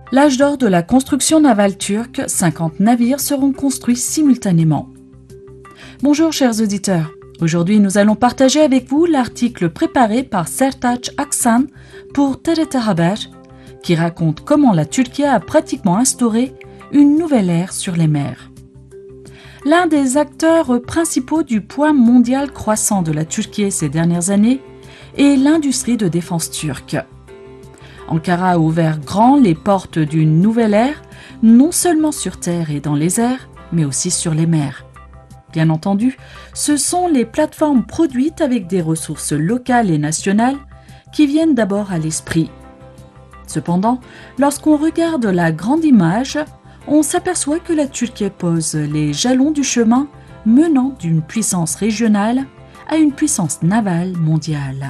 L'âge d'or de la construction navale turque, 50 navires seront construits simultanément. Bonjour chers auditeurs, aujourd'hui nous allons partager avec vous l'article préparé par Sertaç Aksan pour TRT Haber qui raconte comment la Turquie a pratiquement instauré une nouvelle ère sur les mers. L'un des acteurs principaux du poids mondial croissant de la Turquie ces dernières années est l'industrie de défense turque. Ankara a ouvert grand les portes d'une nouvelle ère, non seulement sur terre et dans les airs, mais aussi sur les mers. Bien entendu, ce sont les plateformes produites avec des ressources locales et nationales qui viennent d'abord à l'esprit. Cependant, lorsqu'on regarde la grande image, on s'aperçoit que la Turquie pose les jalons du chemin menant d'une puissance régionale à une puissance navale mondiale.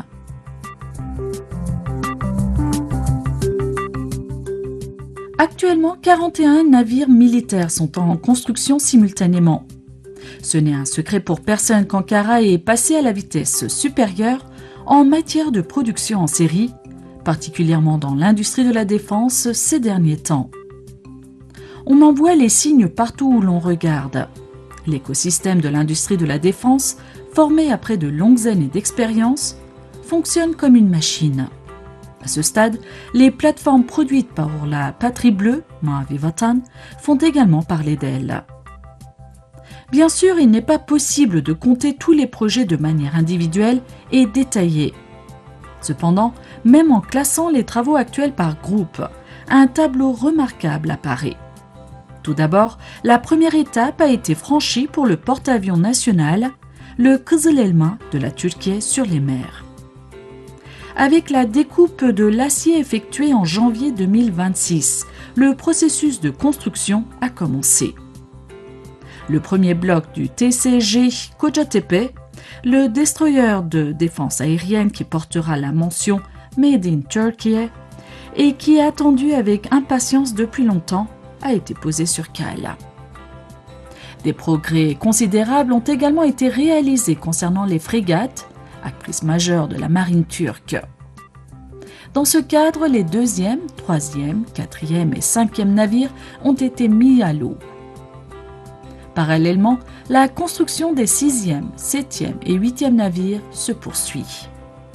Actuellement, 41 navires militaires sont en construction simultanément. Ce n'est un secret pour personne qu'Ankara est passé à la vitesse supérieure en matière de production en série, particulièrement dans l'industrie de la défense ces derniers temps. On en voit les signes partout où l'on regarde. L'écosystème de l'industrie de la défense, formé après de longues années d'expérience, fonctionne comme une machine. À ce stade, les plateformes produites par la Patrie Bleue, Mavi Vatan, font également parler d'elles. Bien sûr, il n'est pas possible de compter tous les projets de manière individuelle et détaillée. Cependant, même en classant les travaux actuels par groupe, un tableau remarquable apparaît. Tout d'abord, la première étape a été franchie pour le porte-avions national, le Kızıl Elma de la Turquie sur les mers. Avec la découpe de l'acier effectuée en janvier 2026, le processus de construction a commencé. Le premier bloc du TCG Kocatepe, le destroyer de défense aérienne qui portera la mention Made in Turkey et qui est attendu avec impatience depuis longtemps, a été posé sur cale. Des progrès considérables ont également été réalisés concernant les frégates, actrice majeure de la marine turque. Dans ce cadre, les 2e, 3e, 4e et 5e navires ont été mis à l'eau. Parallèlement, la construction des 6e, 7e et 8e navires se poursuit.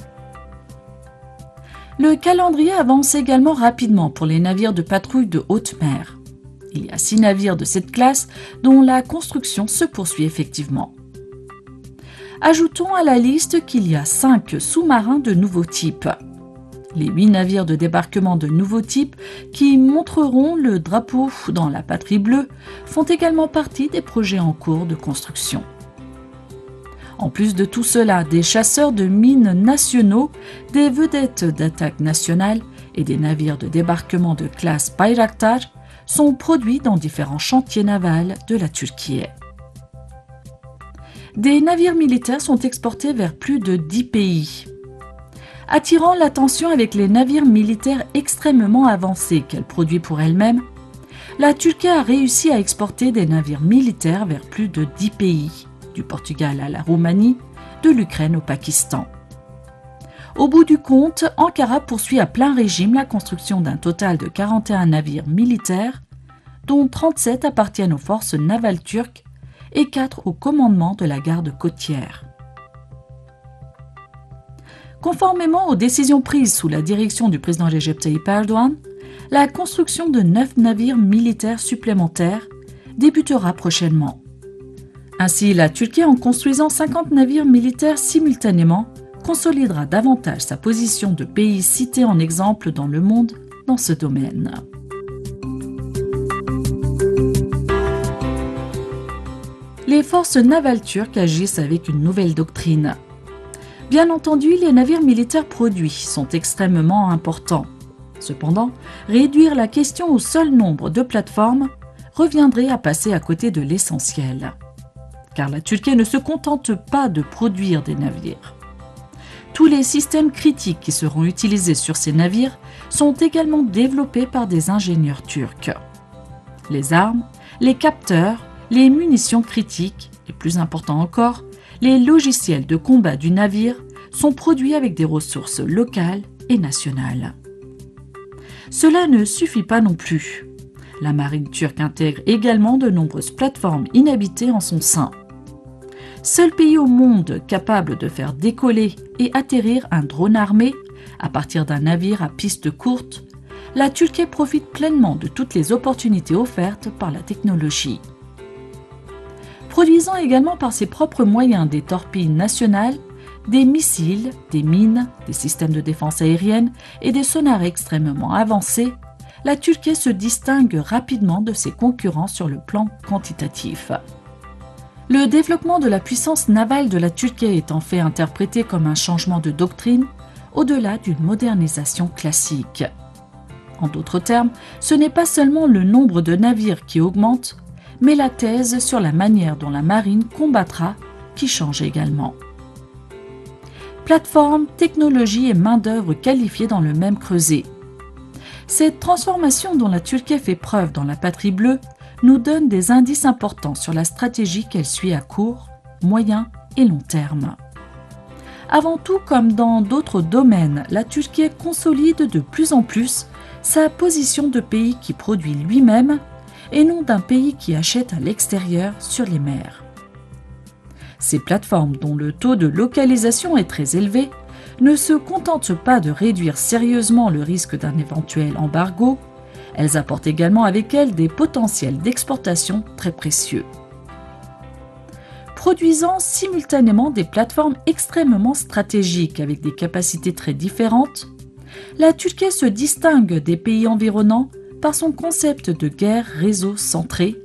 Le calendrier avance également rapidement pour les navires de patrouille de haute mer. Il y a 6 navires de cette classe dont la construction se poursuit effectivement. Ajoutons à la liste qu'il y a 5 sous-marins de nouveau type. Les 8 navires de débarquement de nouveau type qui montreront le drapeau dans la Patrie Bleue font également partie des projets en cours de construction. En plus de tout cela, des chasseurs de mines nationaux, des vedettes d'attaque nationales et des navires de débarquement de classe Bayraktar sont produits dans différents chantiers navals de la Turquie. Des navires militaires sont exportés vers plus de 10 pays. Attirant l'attention avec les navires militaires extrêmement avancés qu'elle produit pour elle-même, la Turquie a réussi à exporter des navires militaires vers plus de 10 pays, du Portugal à la Roumanie, de l'Ukraine au Pakistan. Au bout du compte, Ankara poursuit à plein régime la construction d'un total de 41 navires militaires, dont 37 appartiennent aux forces navales turques et 4 au commandement de la garde côtière. Conformément aux décisions prises sous la direction du président Recep Tayyip Erdoğan, la construction de 9 navires militaires supplémentaires débutera prochainement. Ainsi, la Turquie, en construisant 50 navires militaires simultanément, consolidera davantage sa position de pays cité en exemple dans le monde dans ce domaine. Les forces navales turques agissent avec une nouvelle doctrine. Bien entendu, les navires militaires produits sont extrêmement importants. Cependant, réduire la question au seul nombre de plateformes reviendrait à passer à côté de l'essentiel. Car la Turquie ne se contente pas de produire des navires. Tous les systèmes critiques qui seront utilisés sur ces navires sont également développés par des ingénieurs turcs. Les armes, les capteurs, les munitions critiques et plus important encore, les logiciels de combat du navire sont produits avec des ressources locales et nationales. Cela ne suffit pas non plus. La marine turque intègre également de nombreuses plateformes inhabitées en son sein. Seul pays au monde capable de faire décoller et atterrir un drone armé à partir d'un navire à piste courte, la Turquie profite pleinement de toutes les opportunités offertes par la technologie. Produisant également par ses propres moyens des torpilles nationales, des missiles, des mines, des systèmes de défense aérienne et des sonars extrêmement avancés, la Turquie se distingue rapidement de ses concurrents sur le plan quantitatif. Le développement de la puissance navale de la Turquie est en fait interprété comme un changement de doctrine au-delà d'une modernisation classique. En d'autres termes, ce n'est pas seulement le nombre de navires qui augmente, mais la thèse sur la manière dont la marine combattra qui change également. Plateforme, technologie et main-d'œuvre qualifiées dans le même creuset. Cette transformation dont la Turquie fait preuve dans la patrie bleue nous donne des indices importants sur la stratégie qu'elle suit à court, moyen et long terme. Avant tout, comme dans d'autres domaines, la Turquie consolide de plus en plus sa position de pays qui produit lui-même et non d'un pays qui achète à l'extérieur sur les mers. Ces plateformes, dont le taux de localisation est très élevé, ne se contentent pas de réduire sérieusement le risque d'un éventuel embargo, elles apportent également avec elles des potentiels d'exportation très précieux. Produisant simultanément des plateformes extrêmement stratégiques avec des capacités très différentes, la Turquie se distingue des pays environnants par son concept de guerre réseau centré,